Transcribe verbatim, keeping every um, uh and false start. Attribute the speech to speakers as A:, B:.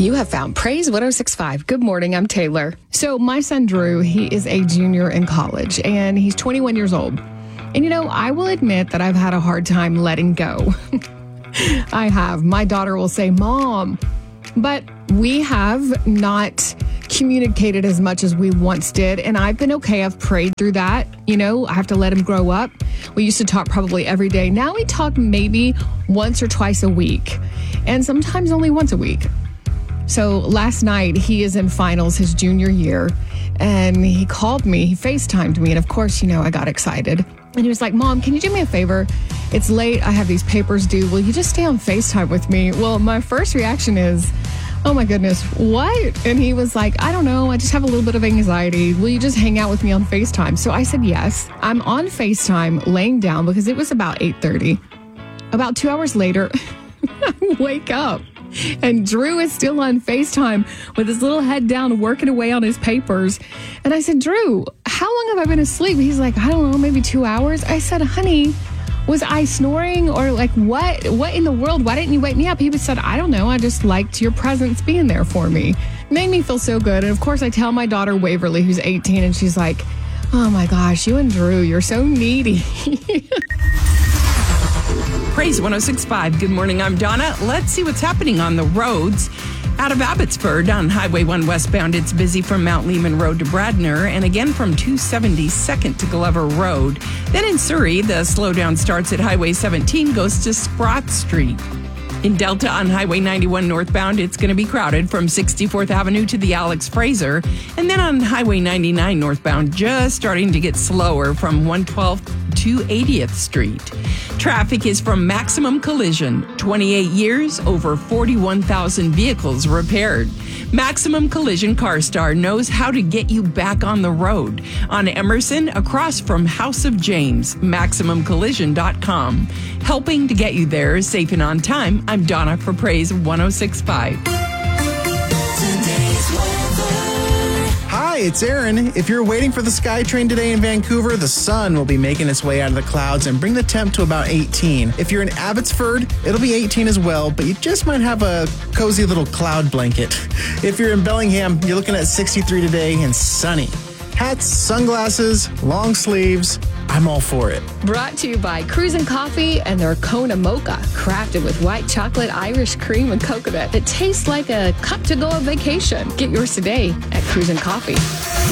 A: You have found Praise one oh six point five. Good morning, I'm Taylor. So my son Drew, he is a junior in college and he's twenty-one years old. And you know, I will admit that I've had a hard time letting go. I have. My daughter will say, Mom, but we have not communicated as much as we once did. And I've been okay. I've prayed through that. You know, I have to let him grow up. We used to talk probably every day. Now we talk maybe once or twice a week and sometimes only once a week. So last night, he is in finals his junior year, and he called me, he FaceTimed me, and of course, you know, I got excited. And he was like, Mom, can you do me a favor? It's late, I have these papers due, will you just stay on FaceTime with me? Well, my first reaction is, oh my goodness, what? And he was like, I don't know, I just have a little bit of anxiety. Will you just hang out with me on FaceTime? So I said yes. I'm on FaceTime laying down because it was about eight thirty. About two hours later, I wake up. And Drew is still on FaceTime with his little head down, working away on his papers. And I said, Drew, how long have I been asleep? He's like, I don't know, maybe two hours. I said, honey, was I snoring or like what? What in the world? Why didn't you wake me up? He said, I don't know. I just liked your presence being there for me. It made me feel so good. And of course, I tell my daughter Waverly, who's eighteen, and she's like, oh my gosh, you and Drew, you're so needy.
B: Praise one oh six point five. Good morning, I'm Donna. Let's see what's happening on the roads. Out of Abbotsford on Highway one westbound, it's busy from Mount Lehman Road to Bradner, and again from two seventy-second to Glover Road. Then in Surrey, the slowdown starts at Highway seventeen, goes to Sprott Street. In Delta on Highway ninety-one northbound, it's going to be crowded from sixty-fourth Avenue to the Alex Fraser. And then on Highway ninety-nine northbound, just starting to get slower from one twelfth to eightieth Street. Traffic is from Maximum Collision. twenty-eight years, over forty-one thousand vehicles repaired. Maximum Collision CarStar knows how to get you back on the road. On Emerson, across from House of James, maximum collision dot com. Helping to get you there safe and on time, I'm Donna for Praise one oh six point five.
C: Hi, it's Aaron. If you're waiting for the SkyTrain today in Vancouver, the sun will be making its way out of the clouds and bring the temp to about eighteen. If you're in Abbotsford, it'll be eighteen as well, but you just might have a cozy little cloud blanket. If you're in Bellingham, you're looking at sixty-three today and sunny. Hats, sunglasses, long sleeves, I'm all for it.
A: Brought to you by Cruisin' Coffee and their Kona Mocha, crafted with white chocolate, Irish cream, and coconut. It tastes like a cup to go on vacation. Get yours today at Cruisin' Coffee.